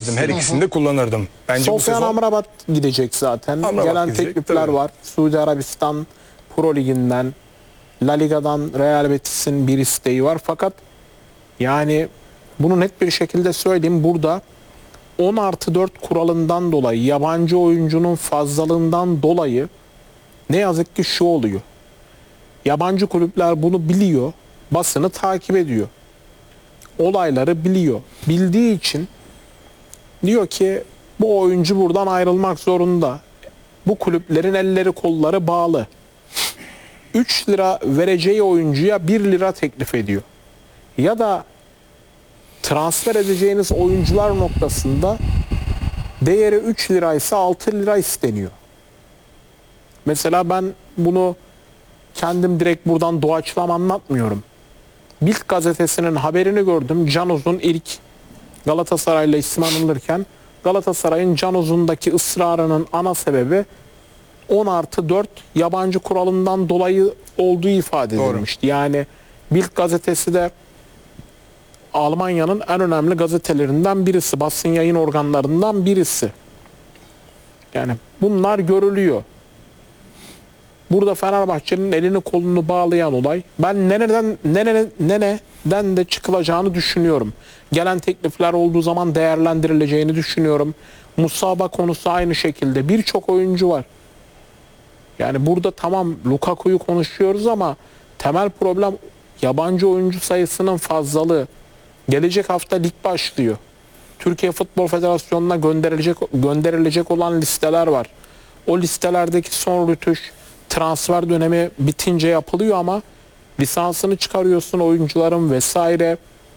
verirdim. Her ikisini de kullanırdım. Bence bu Sofyan sezon Amrabat gidecek zaten. Amrabat Gelen gidecek, teklifler tabii. var. Suudi Arabistan Pro Ligi'nden, La Liga'dan Real Betis'in bir isteği var. Fakat yani bunu net bir şekilde söyleyeyim. Burada 10+4 kuralından dolayı, yabancı oyuncunun fazlalığından dolayı ne yazık ki şu oluyor. Yabancı kulüpler bunu biliyor. Basını takip ediyor. Olayları biliyor. Bildiği için diyor ki bu oyuncu buradan ayrılmak zorunda. Bu kulüplerin elleri kolları bağlı. 3 lira vereceği oyuncuya 1 lira teklif ediyor. Ya da transfer edeceğiniz oyuncular noktasında değeri 3 liraysa 6 lira isteniyor. Mesela ben bunu kendim direkt buradan doğaçlama anlatmıyorum. Bild gazetesinin haberini gördüm. Can Uzun ilk Galatasaray'la isim anılırken Galatasaray'ın Can Uzun'daki ısrarının ana sebebi 10+4 yabancı kuralından dolayı olduğu ifade edilmişti. Yani Bild gazetesi de Almanya'nın en önemli gazetelerinden birisi, basın yayın organlarından birisi. Yani bunlar görülüyor. Burada Fenerbahçe'nin elini kolunu bağlayan olay. Ben nereden de çıkılacağını düşünüyorum. Gelen teklifler olduğu zaman değerlendirileceğini düşünüyorum. Musaba konusu aynı şekilde. Birçok oyuncu var. Yani burada tamam Lukaku'yu konuşuyoruz ama temel problem yabancı oyuncu sayısının fazlalığı. Gelecek hafta lig başlıyor. Türkiye Futbol Federasyonu'na gönderilecek olan listeler var. O listelerdeki son rütüş transfer dönemi bitince yapılıyor ama lisansını çıkarıyorsun oyuncuların vesaire.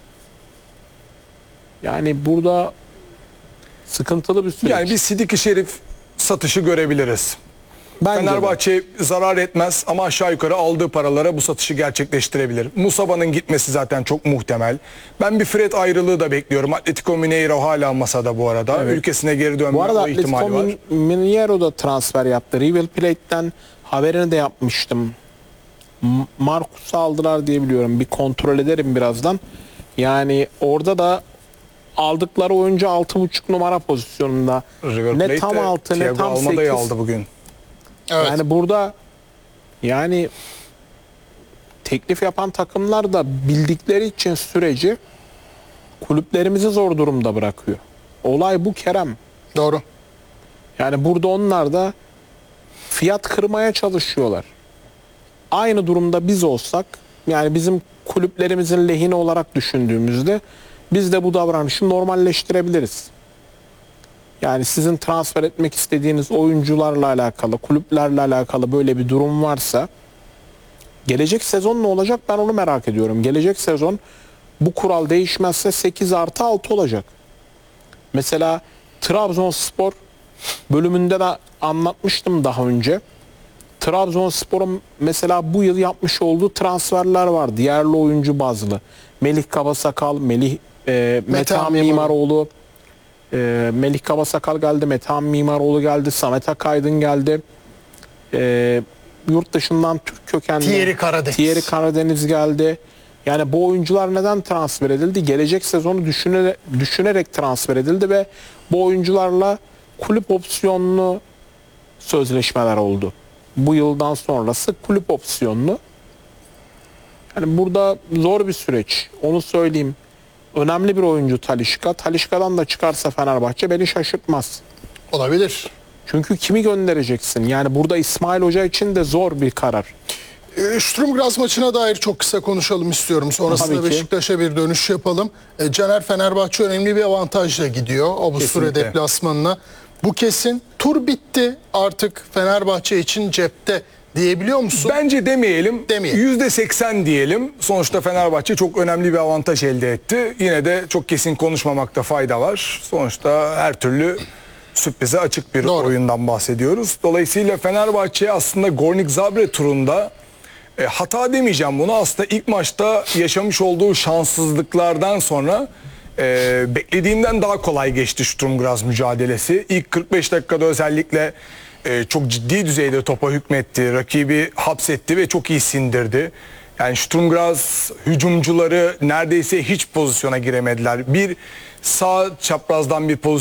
Yani burada sıkıntılı bir süreç. yani bir Sidiki Şerif satışı görebiliriz. Bence de. Fenerbahçe zarar etmez ama aşağı yukarı aldığı paralara bu satışı gerçekleştirebilir. Musaba'nın gitmesi zaten çok muhtemel. Ben bir Fred ayrılığı da bekliyorum. Atletico Mineiro hala masada bu arada. Evet. Ülkesine geri dönme Bu arada o ihtimali var. Atletico Mineiro da transfer yaptı. River Plate'den haberini de yapmıştım. Marcus'u aldılar diye biliyorum. Bir kontrol ederim birazdan. Yani orada da aldıkları oyuncu 6,5 numara pozisyonunda. River Ne Plate tam de 6 ne Thiago tam Almada'yı 8. aldı bugün. Evet. Yani burada yani teklif yapan takımlar da bildikleri için süreci kulüplerimizi zor durumda bırakıyor. Olay bu Kerem. Doğru. Yani burada onlar da fiyat kırmaya çalışıyorlar. Aynı durumda biz olsak, yani bizim kulüplerimizin lehine olarak düşündüğümüzde biz de bu davranışı normalleştirebiliriz. Yani sizin transfer etmek istediğiniz oyuncularla alakalı, kulüplerle alakalı böyle bir durum varsa gelecek sezon ne olacak ben onu merak ediyorum. Gelecek sezon bu kural değişmezse 8+6 olacak. Mesela Trabzonspor bölümünde de anlatmıştım daha önce. Trabzonspor'un mesela bu yıl yapmış olduğu transferler var. Yerli oyuncu bazlı. Melih Kabasakal, Metehan Mimaroğlu, Melih Kabasakal geldi, Metehan Mimaroğlu geldi, Samet Akaydın geldi. Yurt dışından Türk kökenli Thierry Karadeniz geldi. Yani bu oyuncular neden transfer edildi? Gelecek sezonu düşünerek transfer edildi ve bu oyuncularla kulüp opsiyonlu sözleşmeler oldu. Bu yıldan sonrası kulüp opsiyonlu. Yani burada zor bir süreç. Onu söyleyeyim. Önemli bir oyuncu Talisca. Talisca'dan da çıkarsa Fenerbahçe beni şaşırtmaz. Olabilir. Çünkü kimi göndereceksin? Yani burada İsmail Hoca için de zor bir karar. Sturm Graz maçına dair çok kısa konuşalım istiyorum. Sonrasında Tabii ki. Beşiktaş'a bir dönüş yapalım. Caner, Fenerbahçe önemli bir avantajla gidiyor Avusturya Kesinlikle. deplasmanına. Bu kesin. Tur bitti. Artık Fenerbahçe için cepte diyebiliyor musun? Bence demeyelim. Demeyelim. %80 diyelim. Sonuçta Fenerbahçe çok önemli bir avantaj elde etti. Yine de çok kesin konuşmamakta fayda var. Sonuçta her türlü sürprize açık bir Doğru. oyundan bahsediyoruz. Dolayısıyla Fenerbahçe aslında Gornik Zabre turunda hata demeyeceğim bunu. Aslında ilk maçta yaşamış olduğu şanssızlıklardan sonra beklediğimden daha kolay geçti Sturm Graz mücadelesi. İlk 45 dakikada özellikle çok ciddi düzeyde topa hükmetti. Rakibi hapsetti ve çok iyi sindirdi. Yani Sturm Graz hücumcuları neredeyse hiç pozisyona giremediler. Bir sağ çaprazdan bir pozisyon